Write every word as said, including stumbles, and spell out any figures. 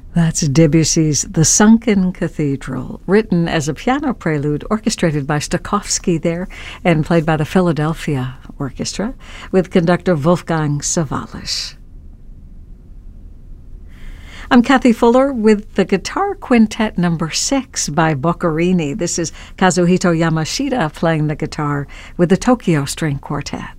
That's Debussy's The Sunken Cathedral, written as a piano prelude, orchestrated by Stokowski there, and played by the Philadelphia Orchestra, with conductor Wolfgang Sawallisch. I'm Kathy Fuller with the Guitar Quintet number six by Boccherini. This is Kazuhito Yamashita playing the guitar with the Tokyo String Quartet.